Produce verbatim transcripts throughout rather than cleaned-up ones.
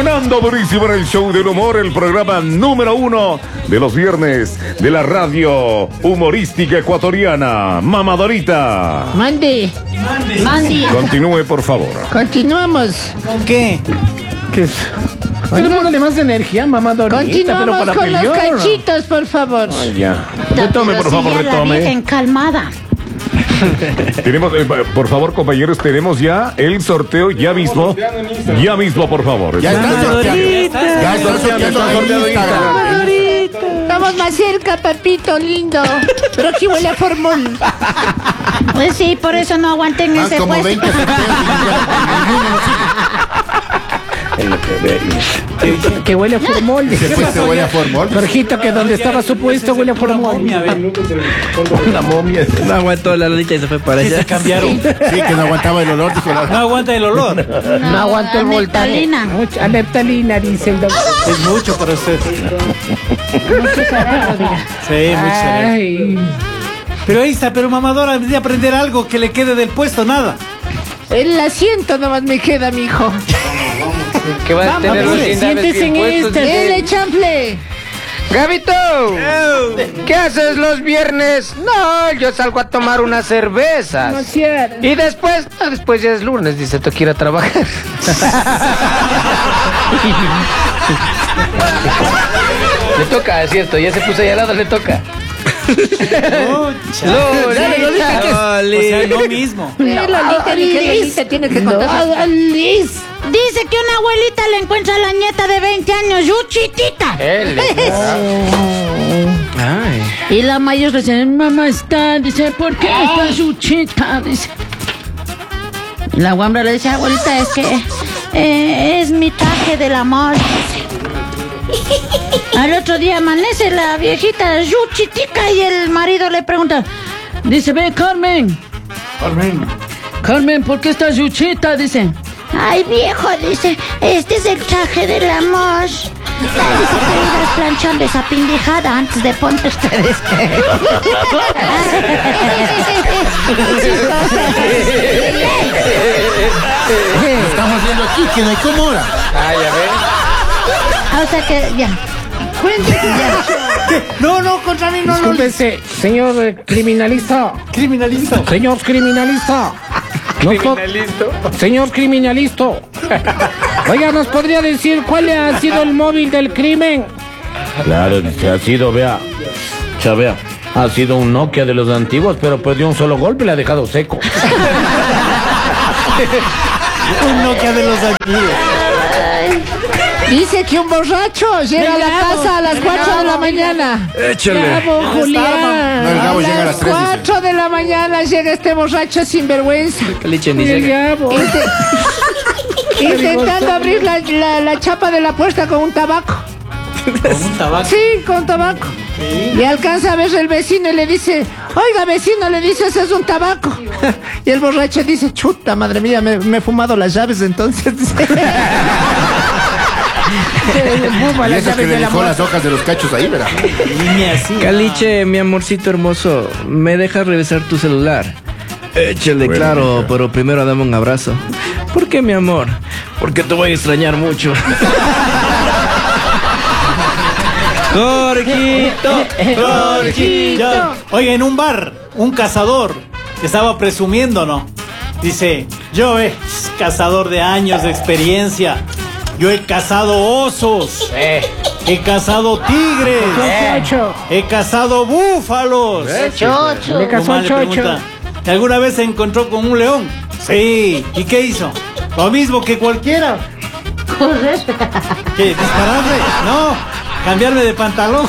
Sonando durísimo en el show del humor, el programa número uno de los viernes de la radio humorística ecuatoriana. Mamadorita. Mande. Mande. Continúe, por favor. Continuamos. ¿Con qué? ¿Qué es? Pero póngale más energía, mamadorita. Continuamos pero para con pelear. los cachitos, por favor. Ay, ya. Retome, por favor, retome. Calmada. Tenemos, eh, por favor, compañeros, tenemos ya el sorteo ya mismo. Ya mismo, por favor. Ya está sorteado. Ya está sorteado en Instagram. Estamos más cerca, papito lindo. Pero aquí huele a formol. Pues sí, por eso no aguanten Ah, ese como puesto. veinte sorteos. Que, que huele a formol. Se fue, se huele a formol. Jorgito, que donde estaba su puesto huele a formol. Una momia. No aguantó la lolita y se fue para allá. Se cambiaron. Sí, que no aguantaba el olor, dijo la... No aguanta el olor. No, No aguantó el voltaje. Neptalina. Mucho- A Neptalina, dice el doctor. Es mucho para usted. Sí, mucho. Ay. Pero ahí está, pero mamadora, de aprender algo que le quede del puesto, nada. El asiento nomás me queda, mijo. Que va a tener los pues, guindables siéntese bien en puestos. este. Dele, chanfle. Gabito, ¿qué haces los viernes? No, yo salgo a tomar unas No cervezas. es cierto. Y después, ah, después ya es lunes, dice, tengo que ir a trabajar. Le toca, es cierto, ya se puso ahí al lado, le toca. Pucha. Lolita, O sea, no mismo. Eh, Lolita, ni que Lolita tiene que contar. Liz. Dice que una abuelita le encuentra a la nieta de veinte años, yuchitita. Él. Ay. Y la mayor le dice, mamá está, dice, ¿por qué está yuchita? Dice. Y la guambra le dice, abuelita, es que Eh, es mi traje del amor. al otro día amanece la viejita yuchitica y el marido le pregunta, dice, ve, Carmen. Carmen. Carmen, ¿por qué estás yuchita? Dice. Ay, viejo, dice, este es el traje del amor. Dice que irás planchando esa pendejada antes de poner ustedes. Estamos viendo aquí que no hay cómo ahora. Ay, a ver. O sea que, ya. Cuéntate ya. No, no, contra mí no, no. Discúlpese, señor eh, criminalista. Criminalista. Señor criminalista. Nosotros- ¿Listo? Señor criminalista. Oiga, ¿nos podría decir cuál ha sido el móvil del crimen? Claro, dice, ha sido, vea, ya vea, ha sido un Nokia de los antiguos, pero pues de un solo golpe le ha dejado seco. Un Nokia de los antiguos. Dice que un borracho llega a la casa a las cuatro de la mañana. Bravo, Julián. No, el Gabo llega a las tres, dice. cuatro de la mañana llega este borracho sin vergüenza. Caliche ni El llega. Gabo. Intentando abrir la, la, la chapa de la puerta con un tabaco. Con un tabaco. Sí, con tabaco. Y alcanza a ver el vecino y le dice, oiga, vecino, le dice, ese es un tabaco. Y el borracho dice, chuta, madre mía, me, me he fumado las llaves entonces. Y eso que le dejó las hojas de los cachos ahí, ¿verdad? Niña así. Caliche, mi amorcito hermoso, ¿me dejas revisar tu celular? Échale, Bueno, claro, mija. pero primero dame un abrazo. ¿Por qué, mi amor? Porque te voy a extrañar mucho. Jorgito, Jorgito. Oiga, en un bar, un cazador estaba presumiendo, ¿no? Dice, yo es cazador de años de experiencia. Yo he cazado osos. Eh, He cazado tigres. Chocho. He cazado búfalos. Chocho. Le casó Nomás le Chocho. pregunta, ¿y alguna vez se encontró con un león? Sí. ¿Y qué hizo? Lo mismo que cualquiera. ¿Qué? ¿Dispararle? No. Cambiarme de pantalón.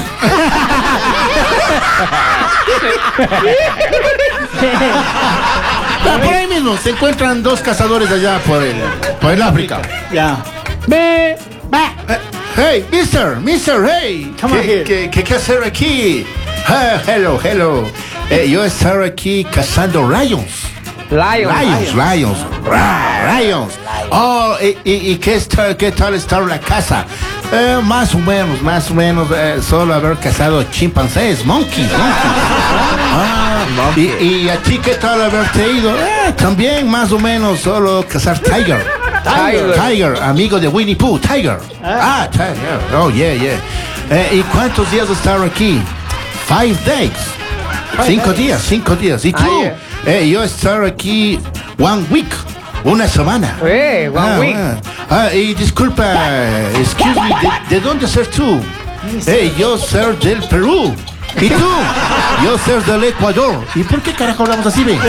Ah, por ahí mismo se encuentran dos cazadores allá por el, por el África. Ya. Ve. Eh, Hey, mister, mister, hey. Come on ¿Qué, here. qué, qué, qué hacer aquí? Ah, hello, hello. Eh, yo estoy aquí cazando lions. Lion. Lions, lions, Ra, lions. Oh, y, y, y qué, está, qué tal está la casa? Eh, más o menos, más o menos, eh, solo haber cazado chimpancés, monkeys, monkeys. Ah, y, y a ti qué tal haberte ido? Eh, también más o menos, solo cazar tiger. Tiger. Tiger, amigo de Winnie Pooh, Tiger. Ah, Tiger. Oh, yeah, yeah. Eh, ¿Y cuántos días estar aquí? Five days. Cinco días, cinco días. ¿Y tú? Ah, yeah. eh, yo estar aquí one week. Una semana. Eh, one ah, week. Ah, ah, y disculpa, excuse me, ¿de, de dónde ser tú? Eh, yo ser del Perú. ¿Y tú? Yo ser del Ecuador. ¿Y por qué carajo hablamos así, ve?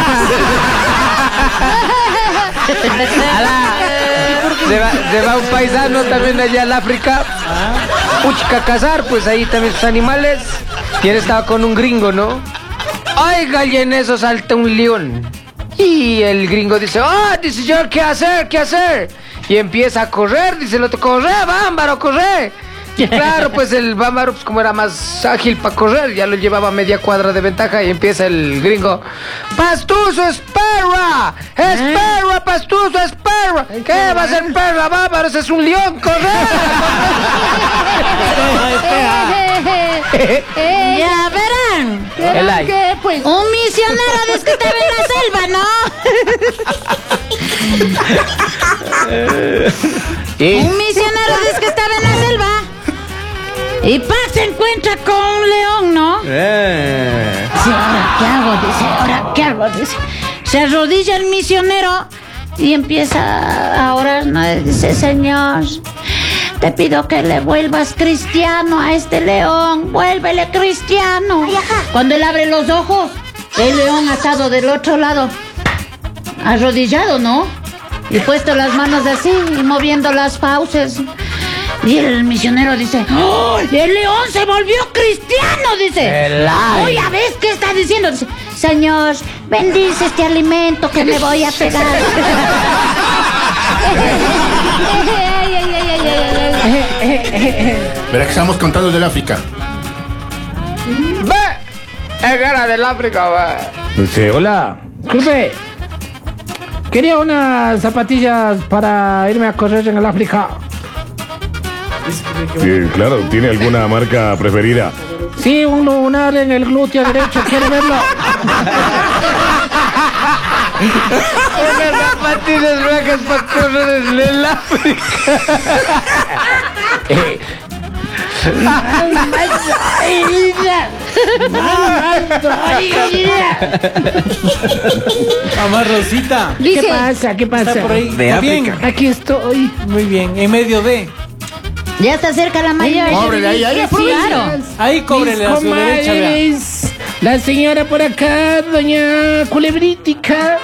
Se va, se va un paisano también allá al África. Puchica a cazar, pues ahí también sus animales. Y él estaba con un gringo, ¿no? Oiga, y en eso salta un león. Y el gringo dice, oh, dice yo, ¿qué hacer? ¿Qué hacer? Y empieza a correr, dice el otro, corre, bámbaro, corre. Y claro, pues el bámbaro, pues como era más ágil para correr, ya lo llevaba a media cuadra de ventaja y empieza el gringo. ¡Pastuso, espera! ¡Espera, pastuso, espera! ¿Qué va a ser perra, bámbaro? Ese es un león, corre. Ya verán. El ay. ¿Qué, pues? Un misionero de que estaba en la selva, ¿no? ¿Y? Un misionero de que estaba en la selva. Y Pac se encuentra con un león, ¿no? Eh. Dice, ¿ahora qué hago? Dice, ¿ahora qué hago? Dice, se arrodilla el misionero y empieza a orar, ¿no? Dice, Señor, te pido que le vuelvas cristiano a este león. Vuélvele cristiano. Cuando él abre los ojos, el león atado del otro lado, arrodillado, ¿no? Y puesto las manos así y moviendo las fauces. Y el misionero dice, ¡oh, el león se volvió cristiano! Dice, oye, ¿ves qué está diciendo? Dice, Señor, bendice este alimento que me voy a pegar. Verá que estamos contando del África. ¡Ve! Es guerra del África, ve. Dice, hola. Disculpe, quería unas zapatillas para irme a correr en el África. Sí, claro, ¿tiene alguna marca preferida? Sí, un lunar en el glúteo derecho, ¿quiere verlo? Unas zapatillas blancas para correr en el África. Mamá Rosita. ¿Qué pasa? ¿Qué pasa? Está por ahí. De ¿Está África. bien? Aquí estoy. Muy bien, en medio de. Ya está cerca la mayor. Cóbrele ahí, ahí, Claro. Ahí cóbrele a su derecha, vea. Comadres, la señora por acá, doña Culebrítica.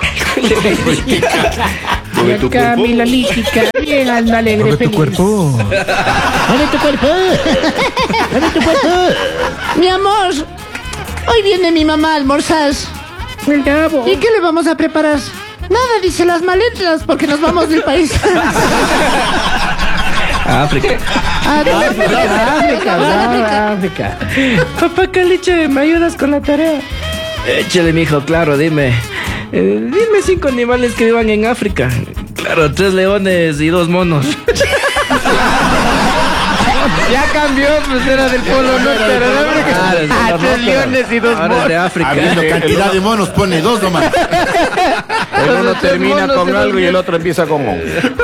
Y acá mi Lolítica. Bien, anda alegre, Mueve tu feliz. cuerpo. Mueve tu cuerpo. Mueve tu cuerpo. Mi amor, hoy viene mi mamá a almorzar. El cabo. ¿Y qué le vamos a preparar? Nada, dice las maletas, porque nos vamos del país. África. Ah, de África, África. África. Papá Caliche, ¿me ayudas con la tarea? Échale, mijo, claro, dime. Eh, dime cinco animales que vivan en África. Claro, tres leones y dos monos. Ya cambió, pues era del Polo Norte, era de África. Ah, tres leones y dos Ahora es de monos. África. Habiendo cantidad de monos, pone dos nomás. El uno termina monos con y algo dos y el otro empieza con on.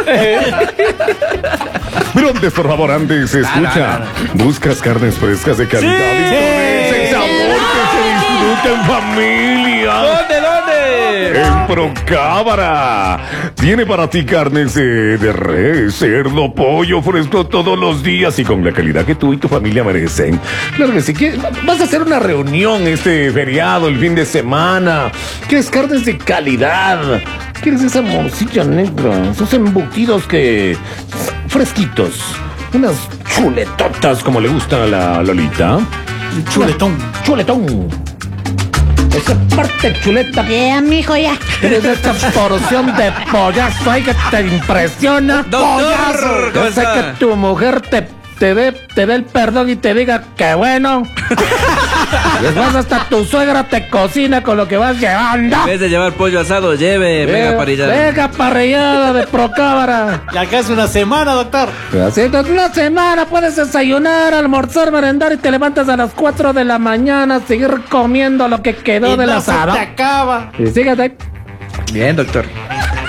Pero antes, por favor, antes, escucha. Buscas carnes frescas de calidad y con ese sabor que se disfruta en familia. ¿Dónde, dónde? En Procámara. Tiene para ti carnes eh, de res, cerdo, pollo, fresco todos los días y con la calidad que tú y tu familia merecen. Claro que si quieres, vas a hacer una reunión este feriado, el fin de semana. ¿Quieres carnes de calidad? ¿Quieres esa morcilla negra? Esos embutidos que... fresquitos. Unas chuletotas como le gusta a la Lolita. Chuletón. Chuletón. Esa parte chuleta. Ya, mijo, ya. Tienes esta porción de pollazo ahí que te impresiona. Doctor, ¿cómo Yo sé está? que tu mujer te, te dé te dé el perdón y te diga que bueno. Después hasta tu suegra te cocina con lo que vas llevando. En vez de llevar pollo asado, lleve mega parrillada. Mega parrillada de Procámara. Ya acá es una semana, doctor. Así que una semana puedes desayunar, almorzar, merendar y te levantas a las cuatro de la mañana a seguir comiendo lo que quedó Y del no se asado. te acaba. Y síguete. Bien, doctor.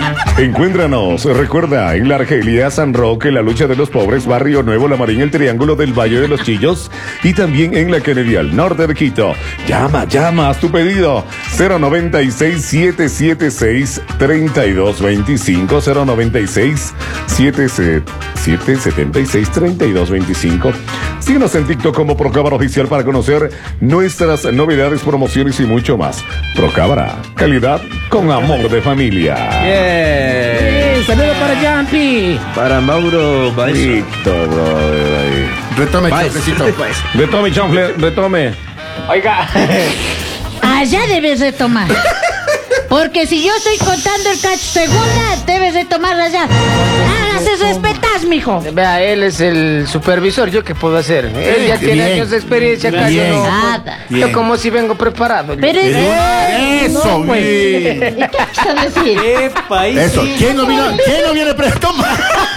Encuéntranos, recuerda, en La Argelia, San Roque, La Lucha de los Pobres, Barrio Nuevo, La Marín, El Triángulo del Valle de los Chillos y también en La Kennedy al norte de Quito. Llama, llama, haz tu pedido. cero noventa y seis, siete siete seis, treinta y dos veinticinco, cero noventa y seis, siete siete seis, treinta y dos veinticinco. Síguenos en TikTok como Procámara Oficial para conocer nuestras novedades, promociones y mucho más. Procámara, calidad con amor de familia. Yeah. Sí, saludo para Jumpy. Para Mauro Baez. Listo, brother, ahí. Retome, Baez. chaflecito. Retome, chanfle, retome. Oiga. Allá debes retomar. Porque si yo estoy contando el cacho segunda, debes retomar allá. Hágase respetas, mijo. Vea, él es el supervisor, ¿yo qué puedo hacer? Él ya Bien. tiene años de experiencia acá. Bien. Yo, no, Nada. yo Bien. como si vengo preparado. yo. Pero es... Eso, pues. bien. ¿Y qué quiso decir? Epa, ahí Eso, sí. ¿quién no vino? ¿Quién no viene pre? Toma.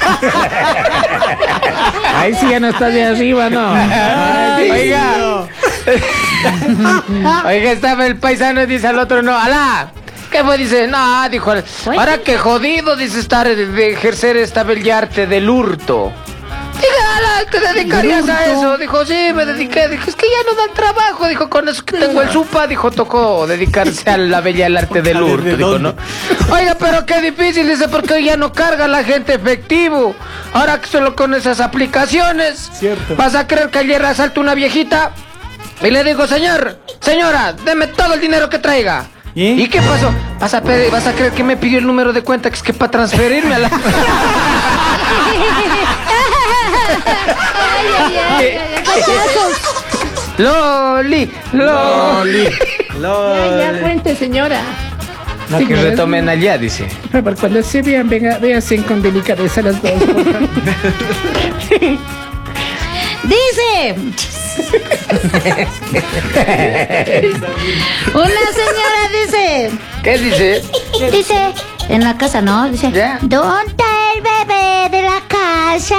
Ahí sí ya no estás de arriba, ¿no? Ay, Oiga. Oiga, estaba el paisano y dice al otro, no, alá. ¿Qué fue? Dice, no, dijo, ahora que jodido, dice, estar de, de ejercer esta bella arte del hurto. Diga, ala, ¿te dedicarías a eso? Dijo, sí, me dediqué. Dijo, es que ya no dan trabajo. Dijo, con eso que tengo el supa. Dijo, tocó dedicarse a la bella el arte del hurto. Dijo, ¿no? Oiga, pero qué difícil, dice, porque hoy ya no carga la gente efectivo. Ahora que solo con esas aplicaciones. Cierto. Vas a creer que ayer asaltó una viejita y le digo, señor, señora, deme todo el dinero que traiga. ¿Y? ¿Y qué pasó? Vas a, pedir, vas a creer que me pidió el número de cuenta, que es que para transferirme a la... Loli, Loli. Ya, ya, cuente, señora. No, que retomen allá, dice. Por favor, cuando se vean, venga, véanse con delicadeza las dos. Por favor. Dice. Una señora dice. ¿Qué dice? Dice. En la casa, ¿no? Dice. Ya. ¿Dónde está el bebé de la casa?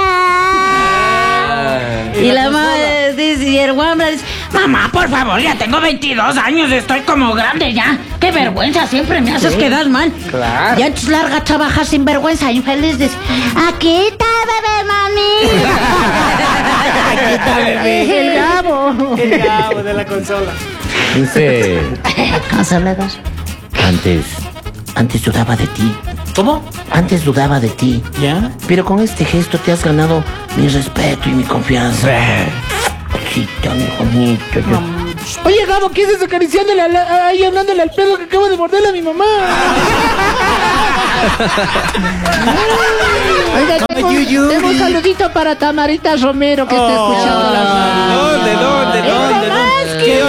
Y la madre dice, y el guambra dice, mamá, por favor, ya tengo veintidós años, estoy como grande ya. Qué vergüenza, siempre me haces quedar mal. Claro. Ya entonces larga a trabajar sin vergüenza, infeliz. Dice, aquí está bebé, mami. Aquí está, bebé. El Gabo. El Gabo de la consola. Dice, Consolados. antes, antes dudaba de ti. ¿Cómo? Antes dudaba de ti. ¿Ya? Pero con este gesto te has ganado mi respeto y mi confianza. Cosita, mi bonito. Yo... Oye, Gabo, ¿qué haces acariciándole a la- ahí hablándole al perro que acabo de morderle a mi mamá? Oiga, tengo, tengo un saludito para Tamarita Romero que está Oh. escuchando la radio. ¿Dónde, dónde, dónde, dónde? ¿Qué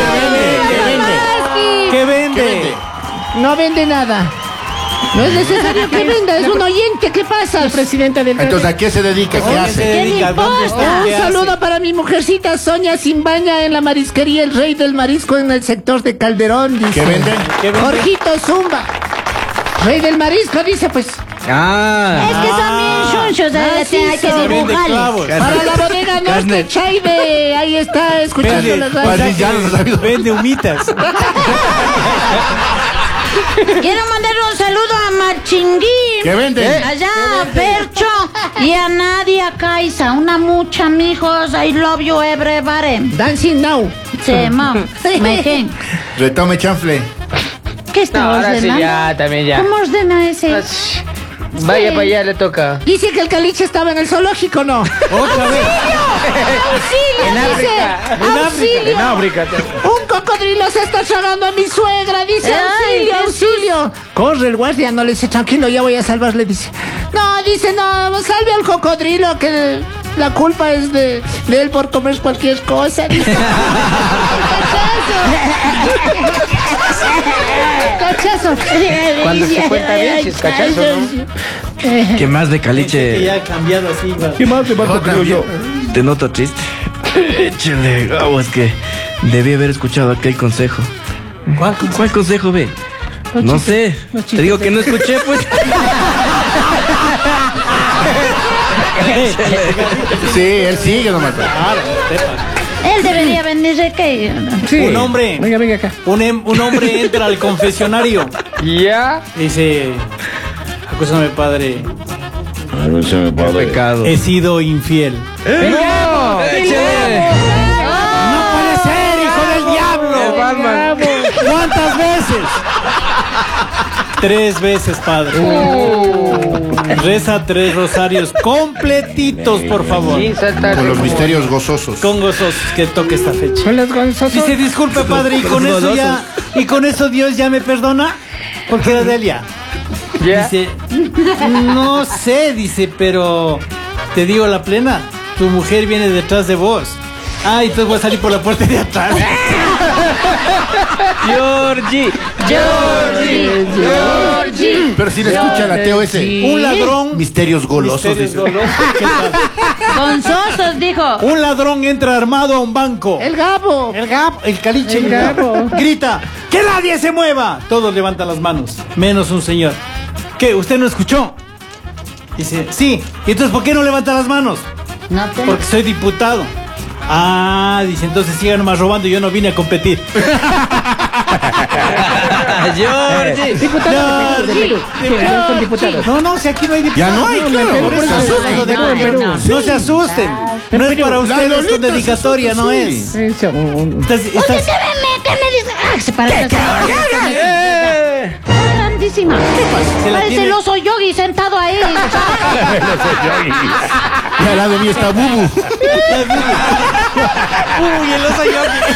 vende? ¿Qué vende? ¿Qué vende? No vende nada. No es necesario que venda, es un oyente. ¿Qué pasa? El presidente del... Entonces, ¿a qué se dedica? ¿Qué ¿Qué hace? se ¿Qué le dedica? ¿Dónde importa? está? Un ¿Qué saludo hace? para mi mujercita Sonia Simbaña en la marisquería El Rey del Marisco en el sector de Calderón. Dice. ¿Qué vende? ¿Qué vende? Jorgito Zumba. Rey del Marisco, dice pues. Ah. Es que son bien chunchos, Ah, eh, sí, hay que son. Vende dibujarles. clavos. Para la bodega Norte Carnet. Chaibe. Ahí está escuchando Vende, las Pues, radios. ya lo sabido. vende humitas. Quiero mandar un saludo a Machinguín. ¿Qué vende? Allá a Percho y a Nadia Caiza, una mucha, mijos. I love you, everybody. Dancing Now. Sí, mom. Mejen. Retome, chanfle. ¿Qué No, está ahora sí, ordenando? ya, también ya. ¿Cómo ordena ese? Vaya para allá, le toca. Dice que el caliche estaba en el zoológico, ¿no? Otra vez. ¡Auxilio! En Dice. África. ¡Auxilio! En África. Un cocodrilo se está tragando a mi suegra, dice. Ay, ¡Auxilio, auxilio! Corre el guardia, no le dice, tranquilo, ya voy a salvarle, dice. No, dice, no, salve al cocodrilo, que la culpa es de, de él por comer cualquier cosa, dice. ¡Cachazo! Cuando se cuenta bien, si es cachazo, ¿no? ¿Qué más de Que caliche? ya ha cambiado así, igual. ¿Qué más te pasa, creo yo? Te noto triste. Échale, Gabo, es que debí haber escuchado aquel consejo. ¿Cuál? ¿Cuál consejo, ve? No sé. Te digo que no escuché, pues. Sí, él sigue nomás. Él debería venir de qué. Sí. Un hombre. Venga, venga acá. Un, em- un hombre entra al confesionario. Ya. Dice, Escúchame, padre. Escúchame, padre. Pecado. He sido infiel. ¡No! ¡Échale! ¡No puede ser, hijo del diablo! Batman. ¿Cuántas veces? Tres veces, padre. Reza tres rosarios completitos, por favor. Sin saltar. Con los misterios gozosos. Con gozosos que toque esta fecha. Con los gonzosos. Dice, disculpe, padre, y con eso ya, y con eso Dios ya me perdona, porque era Delia. Ya. Dice, no sé, dice, pero te digo la plena, tu mujer viene detrás de vos. Ah, entonces voy a salir por la puerta de atrás. Georgie. Georgie, Georgie. Pero si le escucha el ateo ese. Un ladrón. Misterios golosos. Misterios dice. golosos, ¿qué tal? Gonzosos, dijo. Un ladrón entra armado a un banco. El Gabo. El Gabo, el caliche. El Gabo. Grita, ¡que nadie se mueva! Todos levantan las manos, menos un señor. ¿Qué? ¿Usted no escuchó? Dice, sí. ¿Y entonces por qué no levanta las manos? No te... Porque soy diputado. Ah, dice, entonces sigan nomás robando, yo no vine a competir. Georgie. Diputados de Perú, de Perú. Sí, son diputados. No, no, si aquí no hay diputados. Ya no hay, claro. Por eso Se estoy asustan. hablando de No, Perú. no, No se asusten. No es para ustedes Lolita con se dedicatoria, asusta, no sí. es. Eso, un- Estás, Usted estás- se ve, ¿qué me dice? Ah, se parece. ¡Eh! Grandísima. Se la Parece tiene- el oso yogi sentado ahí. Y al lado mío está Bubu. Uy, el oso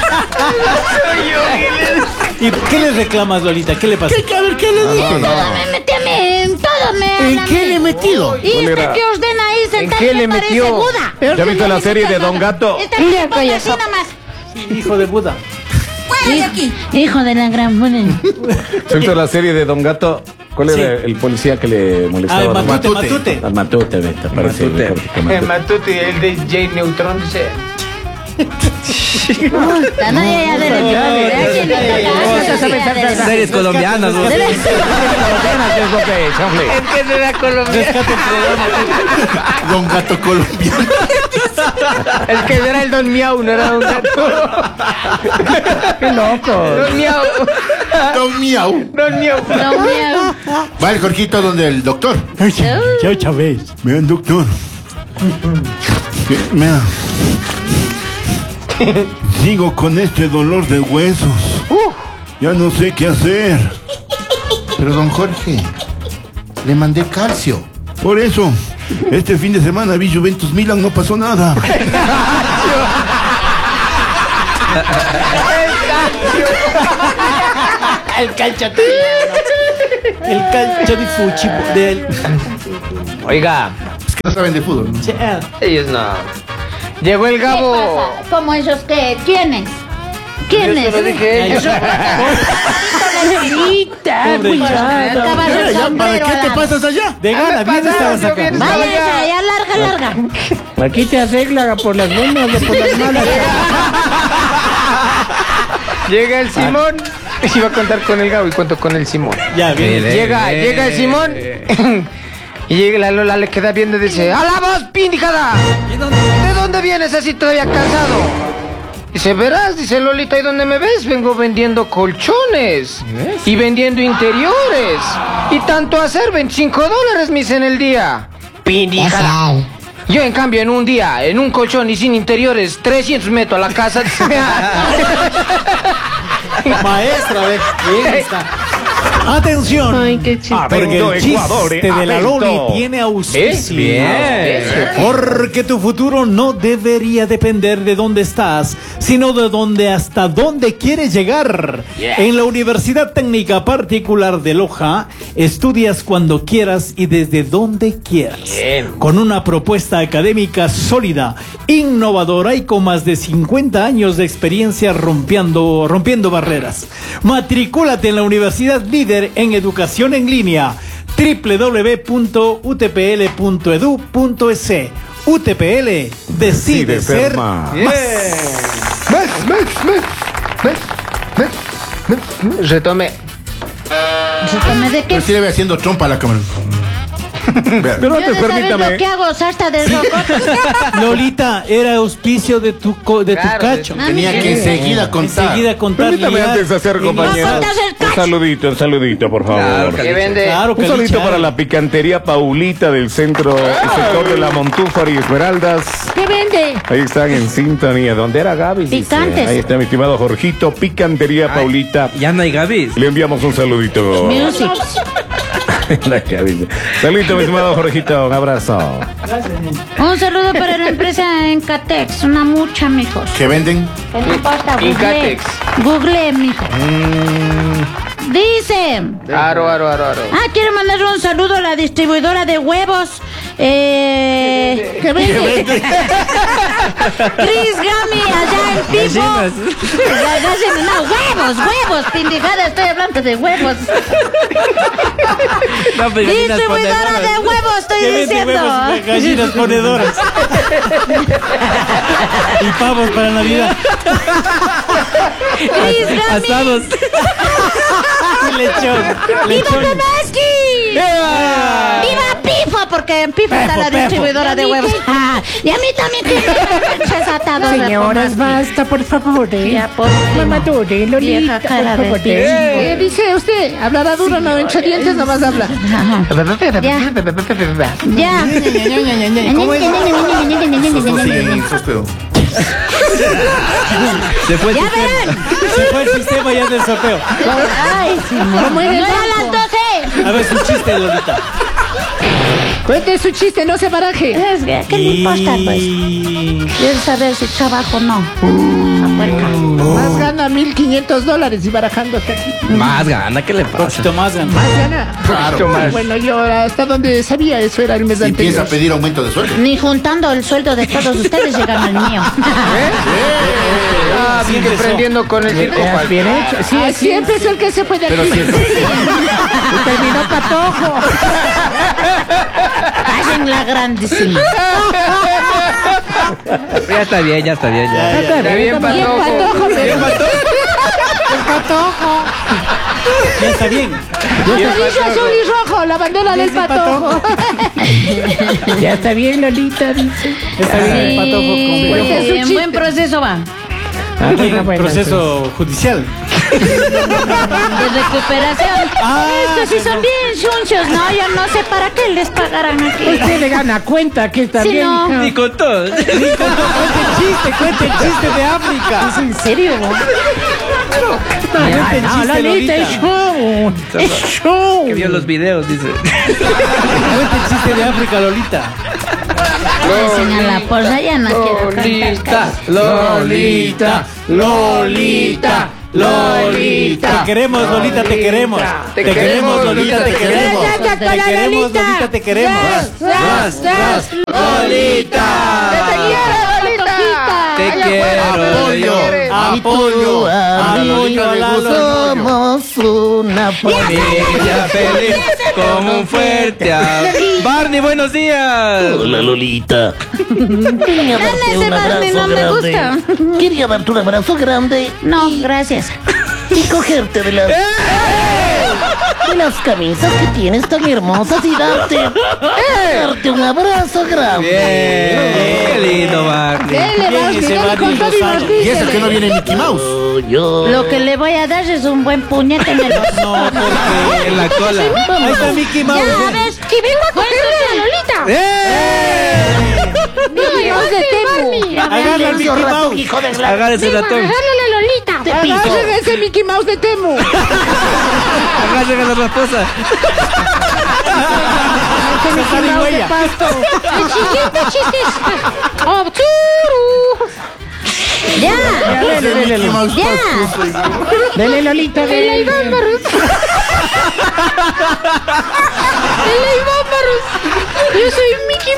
yogi. ¿Y qué le reclamas, Lolita? ¿Qué le pasa? ¿Qué, a ver, ¿qué le dije? Todo me metí a mí, en todo me ¿En habla a qué mí. le he metido? Y este Cólera. que ordena ahí sentado qué me le parece metió? Buda. ¿Ya viste la serie de Don Gato? Esta me pone así nomás. Hijo de Buda. Hijo de la gran buena. ¿Se viste la serie de Don Gato? ¿Cuál era Sí. el policía que le Ah, molestaba? el a Don Matute, Gato? Matute. Al Matute, vete, parece Matute. mejor que El Matute. Matute, el de J Neutron, dice. La nadie ya de Series colombianas. ¿no? Es que no era colombiano. Rescate el Don Gato colombiano. Es que era el Don Miau, no era Don Gato. Qué loco. Don Miau. Don Miau. Don Miau. Va el Jorgito donde el doctor. Chao, Chávez. Vean, doctor. Mira. Sigo con este dolor de huesos. Ya no sé qué hacer. Pero don Jorge, le mandé calcio. Por eso, este fin de semana vi Juventus Milan, no pasó nada. El calcha. El calcha de fuchi del. Oiga, Es que no saben de fútbol, ¿no? ellos no. Llegó el ¿Qué Gabo. pasa? ¿Cómo ellos qué? ¿Quiénes? ¿Quiénes? Yo solo dije ellos. Pobre chato. Estaba Ya, ya, ¿para qué te pasando? pasas allá? De gana, bien estabas acá. bien. Vaya, ya, ya, larga, larga. Aquí te arregla por las buenas o por las malas. Llega el Simón. Iba a contar con el Gabo y cuento con el Simón. Ya, bien. Llega, llega el Simón. Y llega la Lola, le queda viendo y dice: ¡A la voz, pindicada! ¿De dónde vienes así todavía cansado? Dice: verás, dice Lolita, ¿y dónde me ves? Vengo vendiendo colchones y vendiendo interiores. Y tanto hacer, veinticinco dólares me hice en el día. Pindicada. Yo, en cambio, en un día, en un colchón y sin interiores, trescientos meto a la casa. Maestra, ve. Bien está. Atención. Ay, qué chido. Porque el Ecuador, chiste de la atento. Loli tiene auspicio. Bien. Porque tu futuro no debería depender de dónde estás, sino de dónde hasta dónde quieres llegar. En la Universidad Técnica Particular de Loja, estudias cuando quieras y desde donde quieras. Con una propuesta académica sólida, innovadora y con más de cincuenta años de experiencia rompiendo, rompiendo barreras. Matricúlate en la universidad líder en educación en línea, doble u doble u doble u punto u t p l punto e d u punto e s. U T P L decide, Decide ser ser más. más. Retome. ¿Se come de qué? Pero sí le voy haciendo trompa a la cámara. Pero Yo antes, de saber permítame. lo que hago, sarta de rocotas. Lolita, era auspicio de tu, co- de tu Claro, cacho. de- Tenía que enseguida contar. Enseguida contar. Permítame liar, antes hacer, en- compañero. No contas el Un cacho. saludito, un saludito, por favor. Claro, ¿Qué vende? Claro, Un saludito Calicha. para la picantería Paulita del centro y sector de la Montúfar y Esmeraldas. ¿Qué vende? Ahí están en sintonía. ¿Dónde era Gaby? Dice. Picantes. Ahí está mi estimado Jorgito, picantería Paulita. Ya no hay Gavis. Le enviamos un saludito. Music. La Gaby. Saludito, mi estimado Jorgito. Un abrazo. Un saludo para la empresa Encatex, una mucha, mijos. ¿Qué venden? Que no importa, google. Incatex. Google, mijo. Dice. Aro, aro, aro, aro. Ah, quiero mandar un saludo a la distribuidora de huevos. Eh, ¿Qué vende? Cris Gami, allá en Pipo. Gallinas. Ya- ya se- No, huevos, huevos, pendejada, estoy hablando de huevos. No, pues, gallinas Distribuidora ponedoras. de huevos, estoy Que vende diciendo. huevos, gallinas ponedoras. Y pavos para Navidad. Cris Gami. Asados. Y lechón. ¡Viva Lechón. Tomaski! ¡Viva Pifo! Porque en Pifo está la Pefo, distribuidora de huevos. Ah, y a mí también que me pinches atados de Señoras, Tomaski. basta, por favor. eh. Ya, por Mamadure, Vieja Lolita, cara por de favor. pinche. Eh, dice usted, hablará duro, no, entre dientes nomás habla. Ya. ¿Cómo es? Sí, sosteo. Se fue el Ya sistema. verán. Se fue el sistema ya del sorteo. Ay, sí, no. ¿Cómo No es el era banco? las doce. A ver su chiste, Lolita. Cuente su chiste, no se baraje. Es que, ¿qué le importa, pues? Y... Quiero saber si trabajo o no. La puerca. Más gana mil quinientos dólares y barajando hasta aquí. Más gana, ¿qué le Un pasa? poquito más, gana. Más gana. Claro. Bueno, yo hasta donde sabía eso era el mes Y anterior. piensa pedir aumento de sueldo. Ni juntando el sueldo de todos ustedes llegan al mío. Ah, bien que prendiendo con el circo. Eh, bien hecho. Sí, Ah, siempre es el que se puede Pero aquí. si es- Y terminó patojo. Hacen la grandísima. Ya está bien, ya está bien. Ya. Está bien, Bien patojo. patojo, pero- El patojo. Ya está bien. Amarillo, azul y rojo, la bandera del patojo. Ya está bien, Lolita, dice. Está bien el Sí, patojo con Pues es su en chiste. buen proceso va. Ah, bueno, bueno, proceso judicial. De recuperación. Ah, Estos sí son bien chunchos, ¿no? Yo no sé para qué les pagarán aquí. Usted le gana cuenta que está Sí, bien. no. hija. Ni con todo. Cuente el chiste, cuente el chiste de África. ¿Es en serio? Cuente el No, chiste, Lolita, es Lolita. show. Es show. Que vio los videos, dice. Cuente el chiste de África, Lolita. Dicen a la porra, ya no quiero cantar. Lolita, Lolita, Lolita. Te queremos, Lolita, te queremos. Te queremos, Lolita, te queremos. Ya, ya, Te ya, queremos, Lolita. Lolita, te queremos. Ras, ras, Lolita. Te quiero yo. Apoyo, apoyo a la Somos una Familia feliz con un fuerte abrazo. Barney, buenos días. Hola Lolita. Quería Dale darte ese un Barney, abrazo no me grande. gusta. Quería darte un abrazo grande No, gracias. y cogerte de las de las camisas que tienes tan hermosas y darte darte un abrazo grande. Bien, qué lindo, Barney. Dele, Bien, Barney, ese dele Barney con todo y Lozano. nos Y eso que no viene Mickey Mouse. Oh, yo. Lo que le voy a dar es un buen puñete en el ojo. No, porque En la cola. ahí está Mickey Mouse. Ya ves, y vengo a cogerle a Lolita. ¡Eh! Mickey Mouse de Temu. Agarra al Mickey Mouse. Hijo de la... Agarra ese ratón. Te piso. Agarren ese Mickey Mouse de Temu. Agarra a la raposa. Ese Mickey Sale Mouse de huella. pasto. El siguiente chiste es... ¡Obturu! Ya. Ya, dele, dele, Mickey Mouse Ya. pastoso. dele, Lolita, dele. El Iván Barros. Yo soy Mickey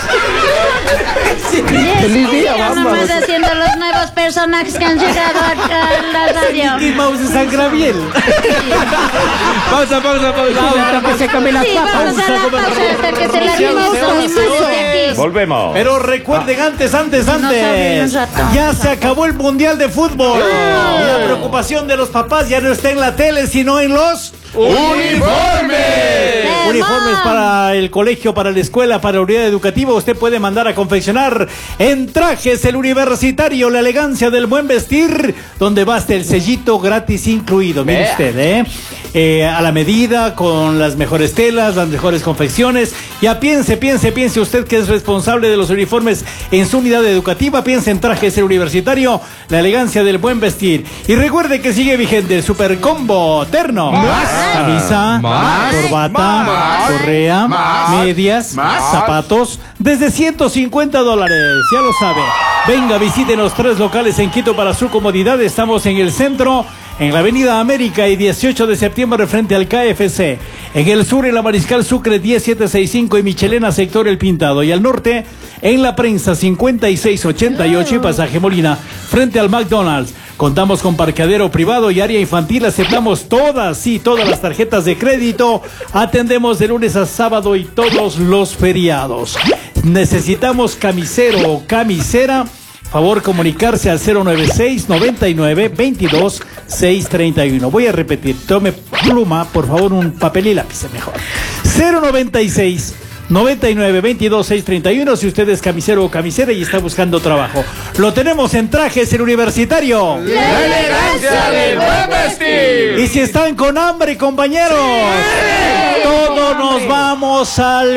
Mouse. Feliz día, nomás haciendo los nuevos personajes que han llegado acá a la radio. Mickey Mouse de San Gabriel. Pausa, pausa, pausa. Hasta que se come las Sí, papas. vamos a la pausa hasta que se la Comercial, rimos con mi comercial. madre de aquí. Volvemos. Pero recuerden antes, antes, saben antes. un rato. Ya se acabó el Mundial de Fútbol. La preocupación de los papás ya no está en la tele, sino en los ¡Uniforme! uniformes para el colegio, para la escuela, para la unidad educativa, usted puede mandar a confeccionar en Trajes el Universitario, la elegancia del buen vestir, donde basta el sellito gratis incluido. Mire usted, ¿eh? Eh, a la medida, con las mejores telas, las mejores confecciones. Ya piense, piense, piense usted que es responsable de los uniformes en su unidad educativa. Piense en Trajes el Universitario, la elegancia del buen vestir. Y recuerde que sigue vigente el super combo terno, más, camisa, más, corbata, más, correa, más, medias, más, zapatos, desde ciento cincuenta dólares. Ya lo sabe. Venga, visítenos tres locales en Quito para su comodidad. Estamos en el centro, en la avenida América y dieciocho de septiembre frente al K F C. En el sur, en la Mariscal Sucre diecisiete sesenta y cinco y Michelena sector El Pintado. Y al norte, en la Prensa cincuenta y seis ochenta y ocho y Pasaje Molina frente al McDonald's. Contamos con parqueadero privado y área infantil. Aceptamos todas, sí, todas las tarjetas de crédito. Atendemos de lunes a sábado y todos los feriados. Necesitamos camisero o camisera. Favor comunicarse al cero nueve seis, noventa y nueve, veintidós, seiscientos treinta y uno. Voy a repetir, tome pluma, por favor, un papel y lápiz mejor. cero noventa y seis, noventa y nueve, veintidós, seiscientos treinta y uno si usted es camisero o camisera y está buscando trabajo. Lo tenemos en Trajes el Universitario. La elegancia del buen vestir. Y si están con hambre, compañeros, sí, todos nos vamos al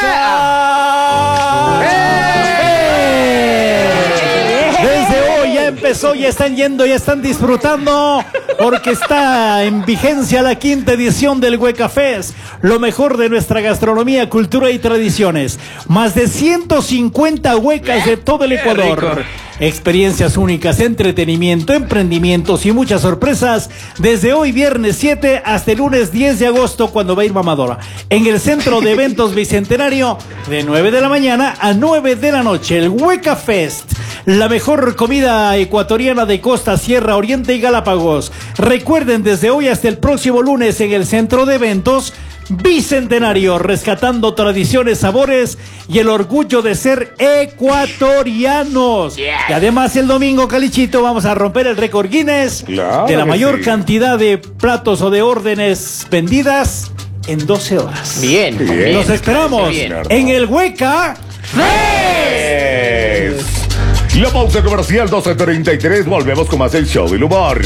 Hueca. Desde hoy ya empezó, ya están yendo, ya están disfrutando, porque está en vigencia la quinta edición del Hueca Fest, lo mejor de nuestra gastronomía, cultura y tradiciones. Más de ciento cincuenta huecas de todo el Ecuador. Experiencias únicas, entretenimiento, emprendimientos y muchas sorpresas desde hoy viernes siete hasta el lunes diez de agosto, cuando va a ir Mamadora, en el Centro de Eventos Bicentenario, de nueve de la mañana a nueve de la noche. El Hueca Fest, la mejor comida ecuatoriana de costa, sierra, oriente y Galápagos. Recuerden, desde hoy hasta el próximo lunes en el Centro de Eventos Bicentenario, rescatando tradiciones, sabores y el orgullo de ser ecuatorianos. Yeah. Y además el domingo, Calichito, vamos a romper el récord Guinness, claro, de la mayor sí. cantidad de platos o de órdenes vendidas en doce horas. Bien, bien. Los esperamos bien. En el Hueca Fest. La pausa comercial doce treinta y tres, volvemos con más el show del humor.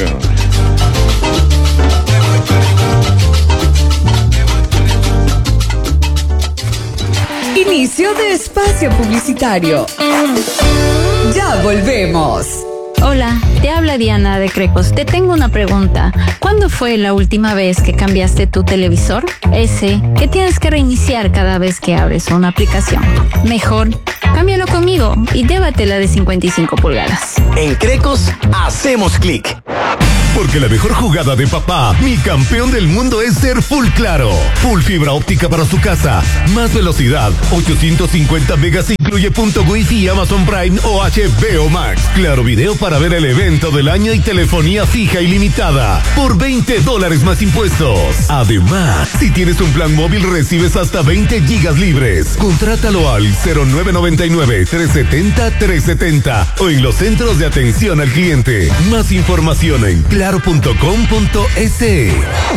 Inicio de espacio publicitario. Ya volvemos. Hola, te habla Diana de Crecos. Te tengo una pregunta. ¿Cuándo fue la última vez que cambiaste tu televisor? Ese que tienes que reiniciar cada vez que abres una aplicación. Mejor, cámbialo conmigo y llévatela de cincuenta y cinco pulgadas. En Crecos hacemos clic. Porque la mejor jugada de papá, mi campeón del mundo, es ser Full Claro. Full fibra óptica para su casa. Más velocidad. ochocientos cincuenta megas incluye punto Wi-Fi, Amazon Prime o H B O Max. Claro Video para ver el evento del año y telefonía fija ilimitada. Por veinte dólares más impuestos. Además, si tienes un plan móvil, recibes hasta veinte gigas libres. Contrátalo al cero nueve noventa y nueve, trescientos setenta, trescientos setenta o en los centros de atención al cliente. Más información en claro punto com punto es.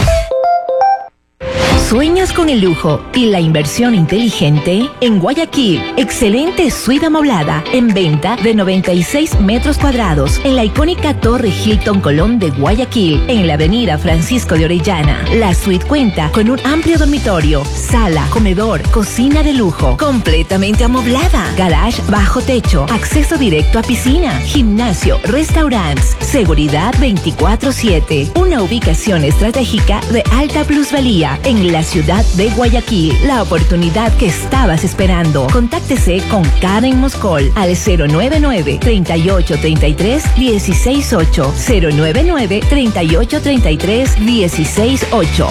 ¿Sueñas con el lujo y la inversión inteligente? En Guayaquil, excelente suite amoblada en venta de noventa y seis metros cuadrados en la icónica Torre Hilton Colón de Guayaquil, en la avenida Francisco de Orellana. La suite cuenta con un amplio dormitorio, sala, comedor, cocina de lujo, completamente amoblada, garage bajo techo, acceso directo a piscina, gimnasio, restaurantes, seguridad veinticuatro siete. Una ubicación estratégica de alta plusvalía en la ciudad de Guayaquil, la oportunidad que estabas esperando. Contáctese con Karen Moscol al cero nueve nueve, treinta y ocho treinta y tres, dieciséis ocho, cero nueve nueve, treinta y ocho treinta y tres, dieciséis ocho.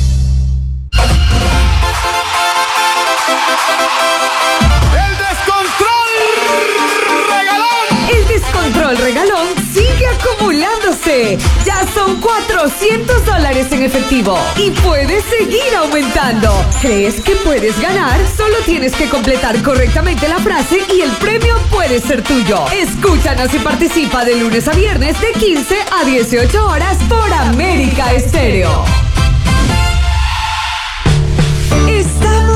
El regalón sigue acumulándose. Ya son cuatrocientos dólares en efectivo y puedes seguir aumentando. ¿Crees que puedes ganar? Solo tienes que completar correctamente la frase y el premio puede ser tuyo. Escúchanos y participa de lunes a viernes de quince a dieciocho horas por América Estéreo. Es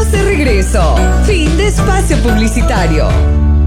de regreso. Fin de espacio publicitario.